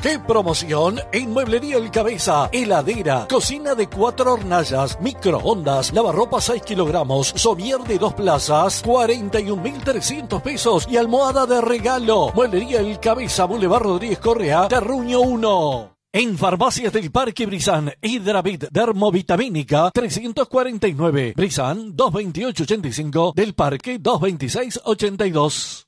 ¡Qué promoción! En Mueblería El Cabeza, heladera, cocina de 4 hornallas, microondas, lavarropa 6 kilogramos, somier de 2 plazas, 41.300 pesos y almohada de regalo. Mueblería El Cabeza, Boulevard Rodríguez Correa, Terruño 1. En Farmacias del Parque Brizán, Hidravit Dermovitamínica 349, Brizán 22885, del Parque 22682.